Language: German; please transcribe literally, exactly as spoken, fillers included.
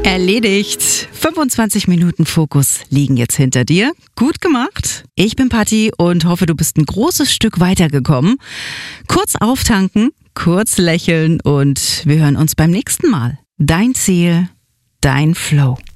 Erledigt. fünfundzwanzig Minuten Fokus liegen jetzt hinter dir. Gut gemacht. Ich bin Patti und hoffe, du bist ein großes Stück weitergekommen. Kurz auftanken, kurz lächeln und wir hören uns beim nächsten Mal. Dein Ziel, dein Flow.